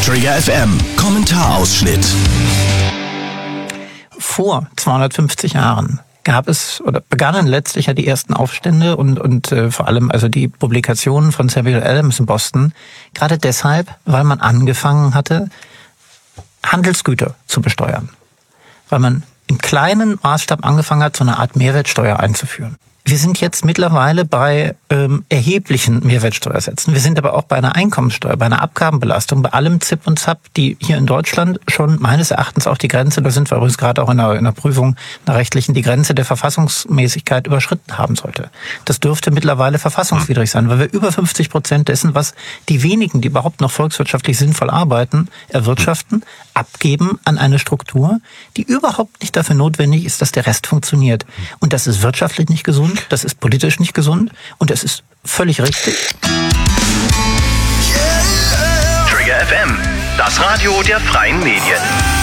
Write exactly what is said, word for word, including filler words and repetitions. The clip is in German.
Trigger F M Kommentarausschnitt. Vor zweihundertfünfzig Jahren gab es oder begannen letztlich ja die ersten Aufstände und und äh, vor allem also die Publikationen von Samuel Adams in Boston. Gerade deshalb, weil man angefangen hatte, Handelsgüter zu besteuern. Weil man im kleinen Maßstab angefangen hat, so eine Art Mehrwertsteuer einzuführen. Wir sind jetzt mittlerweile bei ähm, erheblichen Mehrwertsteuersätzen. Wir sind aber auch bei einer Einkommenssteuer, bei einer Abgabenbelastung, bei allem Zip und Zap, die hier in Deutschland schon meines Erachtens auch die Grenze, da sind wir übrigens gerade auch in der, in der Prüfung einer rechtlichen, die Grenze der Verfassungsmäßigkeit überschritten haben sollte. Das dürfte mittlerweile verfassungswidrig sein, weil wir über fünfzig Prozent dessen, was die wenigen, die überhaupt noch volkswirtschaftlich sinnvoll arbeiten, erwirtschaften, abgeben an eine Struktur, die überhaupt nicht dafür notwendig ist, dass der Rest funktioniert. Und das ist wirtschaftlich nicht gesund. Das ist politisch nicht gesund und es ist völlig richtig. Trigger F M, das Radio der freien Medien.